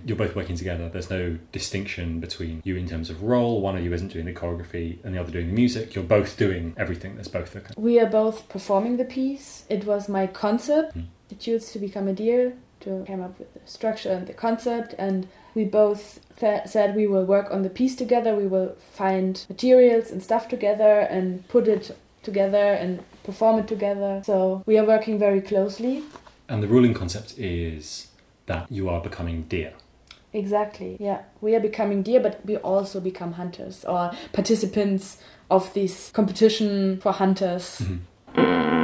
you're both working together. There's no distinction between you in terms of role. One of you isn't doing the choreography and the other doing the music. You're both doing everything. There's both. We are both performing the piece. It was my concept. The Choose to Become a Deer, to come up with the structure and the concept, and we both said we will work on the piece together. We will find materials and stuff together and put it together and perform it together. So we are working very closely. And the ruling concept is that you are becoming deer. Exactly, yeah. We are becoming deer, but we also become hunters or participants of this competition for hunters.